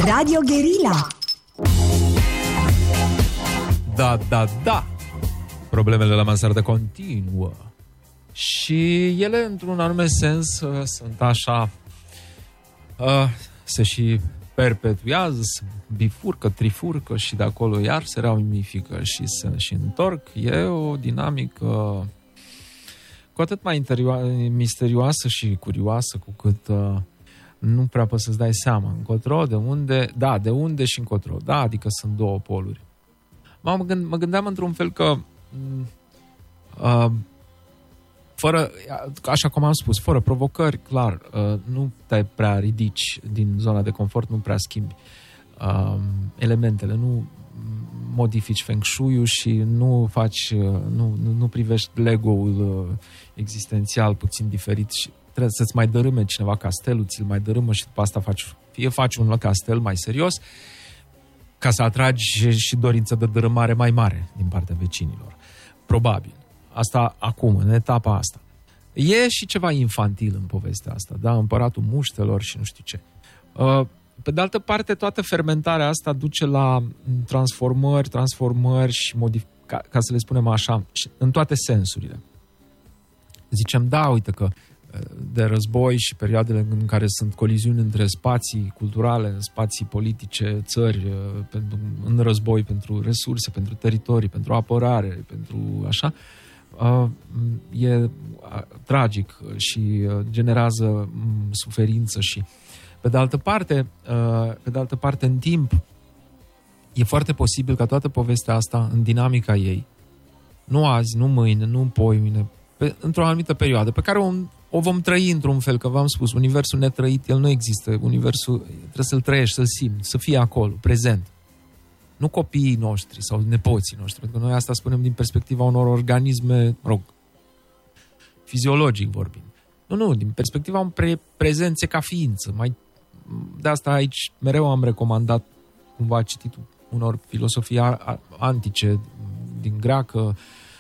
Radio Guerilla. Da. Problemele la mansardă continuă. Și ele, într-un anume sens, sunt așa... se și perpetuează, se bifurcă, trifurcă și de acolo iar se ramifică și se și întorc. E o dinamică cu atât mai misterioasă și curioasă, cu cât nu prea poți să-ți dai seama încotro, de unde și încotro. Da, adică sunt două poluri. Mă gândeam într-un fel că fără, așa cum am spus, fără provocări, clar, nu te prea ridici din zona de confort, nu prea schimbi elementele, nu modifici feng shui-ul și nu faci, nu privești Lego-ul existențial puțin diferit și trebuie să-ți mai dărâme cineva castelul, ți-l mai dărâmă și după asta faci un castel mai serios ca să atragi și dorință de dărâmare mai mare din partea vecinilor. Probabil. Asta acum, în etapa asta. E și ceva infantil în povestea asta, da? Împăratul muștelor și nu știu ce. Pe de altă parte, toată fermentarea asta duce la transformări și ca să le spunem așa, în toate sensurile. Zicem, da, uite că de război și perioadele în care sunt coliziuni între spații culturale, spații politice, țări, în război pentru resurse, pentru teritorii, pentru apărare, pentru așa, e tragic și generează suferință și pe de altă parte în timp e foarte posibil ca toată povestea asta în dinamica ei, nu azi, nu mâine, nu poimine, într-o anumită perioadă pe care o vom trăi într-un fel, că v-am spus, universul netrăit, el nu există, universul trebuie să-l trăiești, să-l simți, să fie acolo, prezent. Nu copiii noștri sau nepoții noștri, pentru că noi asta spunem din perspectiva unor organisme, fiziologic vorbind. Nu, din perspectiva unei prezențe ca ființă. De asta aici mereu am recomandat cumva cititul unor filosofii antice din greacă,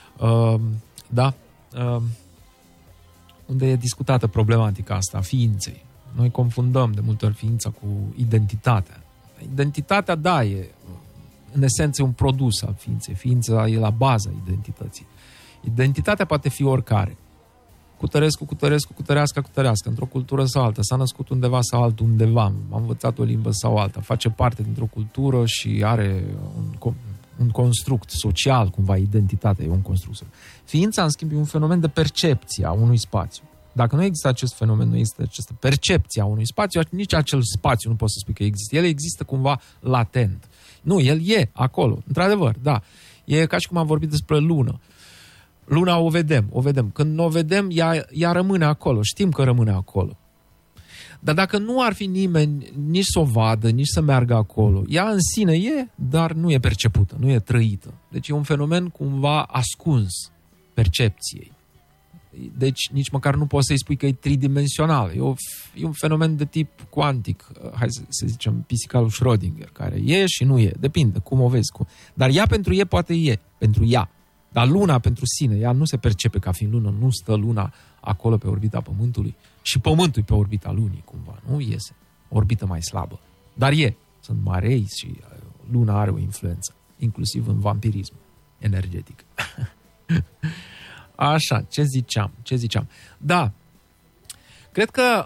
unde e discutată problematica asta a ființei. Noi confundăm de multe ori ființa cu identitatea. Identitatea, da, e în esență un produs al ființei. Ființa e la baza identității. Identitatea poate fi oricare. Cutărească, într-o cultură sau alta. S-a născut undeva sau altundeva. A învățat o limbă sau alta. Face parte dintr-o cultură și are un construct social, cumva, identitatea e un construct. Ființa, în schimb, e un fenomen de percepție a unui spațiu. Dacă nu există acest fenomen, nu există această percepție a unui spațiu, nici acel spațiu nu poți să spui că există. El există cumva latent. Nu, el e acolo, într-adevăr, da. E ca și cum am vorbit despre lună. Luna o vedem. Când o vedem, ea rămâne acolo. Știm că rămâne acolo. Dar dacă nu ar fi nimeni nici să o vadă, nici să meargă acolo, ea în sine e, dar nu e percepută, nu e trăită. Deci e un fenomen cumva ascuns percepției. Deci nici măcar nu poți să-i spui că e tridimensional. E un fenomen de tip cuantic, hai să zicem pisica lui Schrödinger, care e și nu e, depinde cum o vezi. Dar ea pentru ei poate e, pentru ea. Dar luna pentru sine, ea nu se percepe ca fiind lună, nu stă luna acolo pe orbita Pământului și Pământul pe orbita lunii, cumva, nu iese. Orbită mai slabă. Dar sunt marei și luna are o influență, inclusiv în vampirism energetic. Așa, ce ziceam? Da, cred că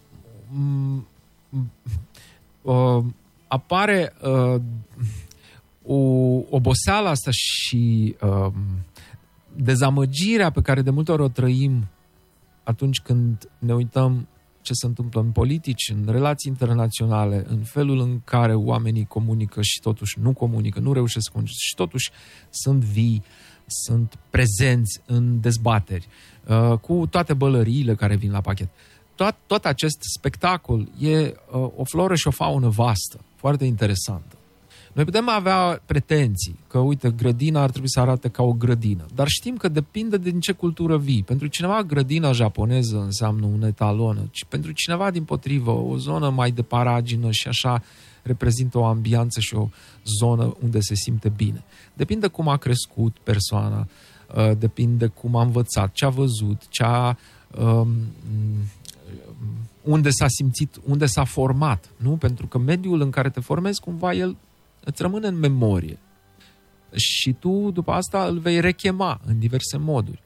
apare o oboseală asta și dezamăgirea pe care de multe ori o trăim atunci când ne uităm ce se întâmplă în politici, în relații internaționale, în felul în care oamenii comunică și totuși nu comunică, nu reușesc să comunice și totuși sunt vii, sunt prezenți în dezbateri, cu toate bălăriile care vin la pachet. Tot acest spectacol e o floră și o faună vastă, foarte interesantă. Noi putem avea pretenții că, uite, grădina ar trebui să arate ca o grădină, dar știm că depinde din ce cultură vii. Pentru cineva, grădina japoneză înseamnă un etalon, ci pentru cineva, dimpotrivă, o zonă mai de paragină și așa reprezintă o ambianță și o zonă unde se simte bine. Depinde cum a crescut persoana, depinde cum a învățat, ce a văzut, unde s-a simțit, unde s-a format, nu? Pentru că mediul în care te formezi, cumva el îți rămâne în memorie. Și tu, după asta, îl vei rechema în diverse moduri.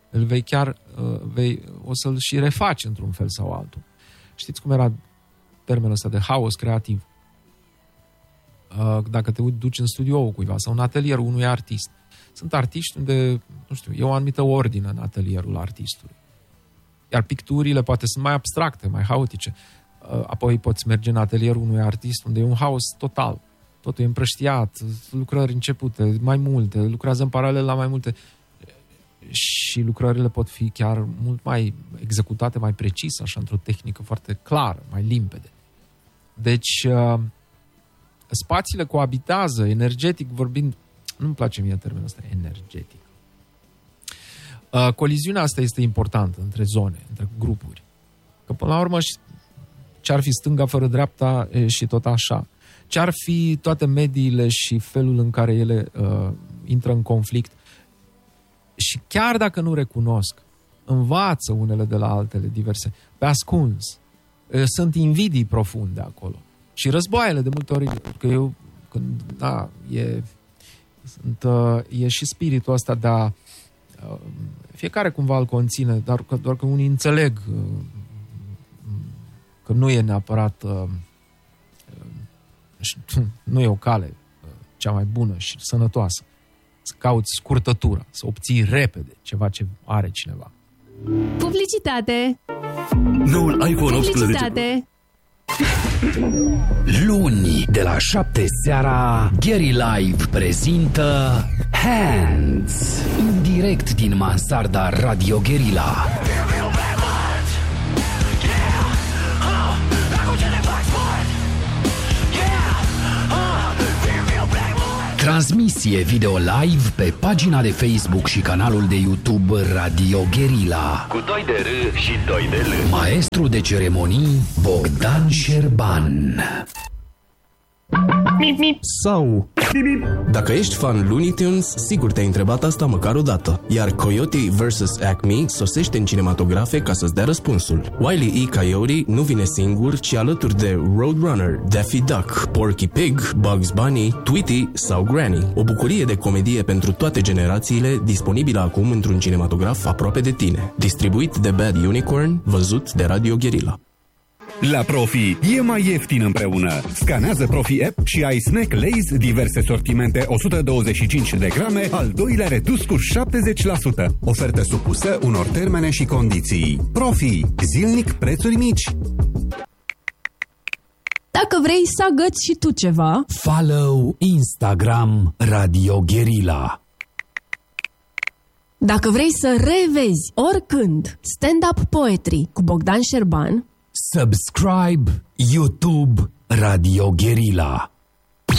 O să-l și refaci într-un fel sau altul. Știți cum era termenul ăsta de haos creativ? Dacă te duci în studioul cuiva sau în atelierul unui artist. Sunt artiști unde, nu știu, e o anumită ordine în atelierul artistului. Iar picturile poate sunt mai abstracte, mai haotice. Apoi poți merge în atelierul unui artist unde e un haos total. Totul e împrăștiat, lucrări începute, mai multe, lucrează în paralel la mai multe. Și lucrările pot fi chiar mult mai executate, mai precis, așa, într-o tehnică foarte clară, mai limpede. Deci, spațiile coabitează, energetic vorbind, nu-mi place mie termenul ăsta, energetic. Coliziunea asta este importantă între zone, între grupuri. Că până la urmă, ce-ar fi stânga fără dreapta și tot așa. Ce-ar fi toate mediile și felul în care ele intră în conflict. Și chiar dacă nu recunosc, învață unele de la altele diverse, pe ascuns. Sunt invidii profunde acolo. Și războaiele de multe ori, că eu, când, da, e și spiritul ăsta de a fiecare cumva îl conține, doar că unii înțeleg că nu e neapărat nu e o cale cea mai bună și sănătoasă. Să cauți scurtătura, să obții repede ceva ce are cineva. Publicitate! Noul iPhone 18. Publicitate! Luni, de la 7 seara, Gary Live prezintă Hands, în direct din mansarda Radio Guerilla. Transmisie video live pe pagina de Facebook și canalul de YouTube Radio Guerilla. Cu 2 de R și 2 de L. Maestru de ceremonii Bogdan Șerban. Sau dacă ești fan Looney Tunes, sigur te-ai întrebat asta măcar o dată. Iar Coyote vs. Acme sosește în cinematografe ca să-ți dea răspunsul. Wile E. Coyote nu vine singur, ci alături de Roadrunner, Daffy Duck, Porky Pig, Bugs Bunny, Tweety sau Granny. O bucurie de comedie pentru toate generațiile, disponibilă acum într-un cinematograf aproape de tine. Distribuit de Bad Unicorn, văzut de Radio Guerilla. La Profi e mai ieftin împreună. Scanează Profi App și ai snack Lay's, diverse sortimente 125 de grame, al doilea redus cu 70%. Ofertă supusă unor termene și condiții. Profi, zilnic prețuri mici. Dacă vrei să agăți și tu ceva, Follow Instagram Radio Guerilla. dacă vrei să revezi oricând stand-up poetry cu Bogdan Șerban, Subscribe YouTube Radio Guerilla.